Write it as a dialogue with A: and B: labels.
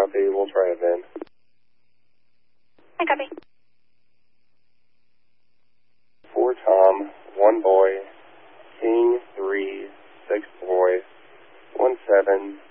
A: copy. We'll try it then.
B: I copy.
A: 4 Tom, 1 boy, King 3, 6 boy, 1 7,